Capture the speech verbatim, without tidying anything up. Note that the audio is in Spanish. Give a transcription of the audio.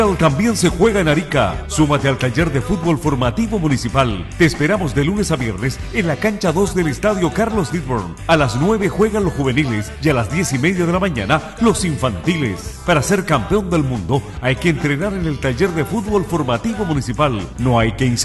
También se juega en Arica. Súmate al taller de fútbol formativo municipal. Te esperamos de lunes a viernes en la cancha dos del estadio Carlos Didburn. A las nueve juegan los juveniles y a las diez y media de la mañana los infantiles. Para ser campeón del mundo hay que entrenar en el taller de fútbol formativo municipal. No hay que